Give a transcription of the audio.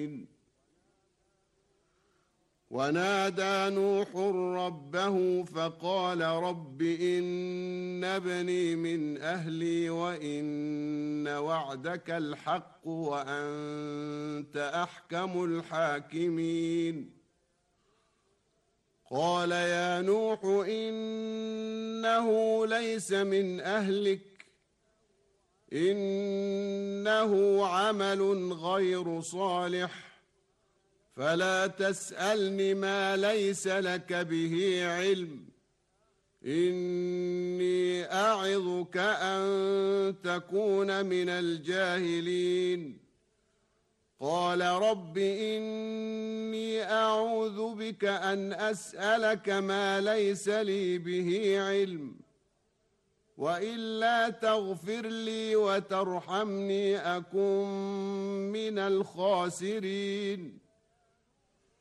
العالمين. ونادى نوح ربه فقال رب إن ابني من أهلي وإن وعدك الحق وأنت أحكم الحاكمين. قال يا نوح إنه ليس من أهلك إنه عمل غير صالح فلا تسألني ما ليس لك به علم إني أعظك أن تكون من الجاهلين. قال رب إني أعوذ بك أن أسألك ما ليس لي به علم وإلا تغفر لي وترحمني أكن من الخاسرين.